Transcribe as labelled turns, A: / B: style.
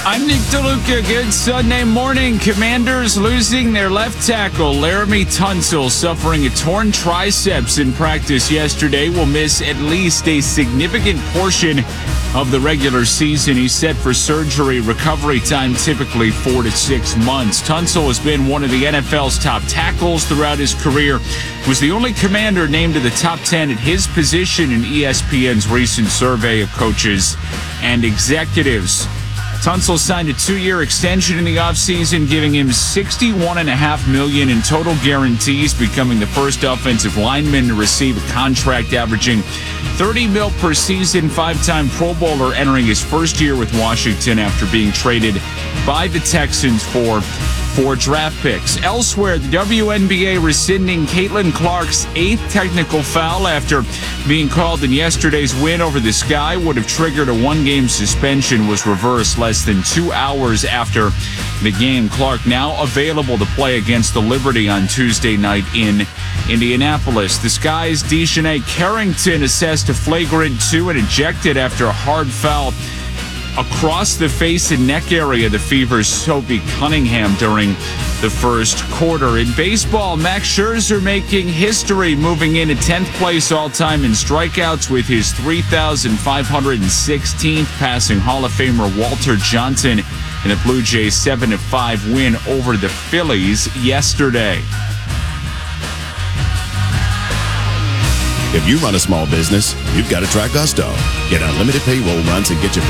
A: I'm Nick DeLuca. Good Sunday morning. Commanders losing their left tackle, Laremy Tunsil, suffering a torn triceps in practice yesterday, will miss at least a significant portion of the regular season. He's set for surgery. Recovery time typically 4 to 6 months. Tunsil has been one of the NFL's top tackles throughout his career. Was the only Commander named to the top 10 at his position in ESPN's recent survey of coaches and executives. Tunsil signed a 2-year extension in the offseason, giving him $61.5 million in total guarantees, becoming the first offensive lineman to receive a contract averaging $30 million per season. 5-time Pro Bowler, entering his first year with Washington after being traded by the Texans for 4 draft picks. Elsewhere, the WNBA rescinding Caitlin Clark's 8th technical foul after being called in yesterday's win over the Sky would have triggered a 1-game suspension, was reversed less than 2 hours after the game. Clark now available to play against the Liberty on Tuesday night in Indianapolis. The Sky's Dejanay Carrington assessed a flagrant 2 and ejected after a hard foul across the face and neck area. The Fever's Sophie Cunningham during the first quarter. In baseball, Max Scherzer making history, moving into 10th place all-time in strikeouts with his 3,516th, passing Hall of Famer Walter Johnson in the Blue Jays' 7-5 win over the Phillies yesterday.
B: If you run a small business, you've got to try Gusto. Get unlimited payroll runs and get your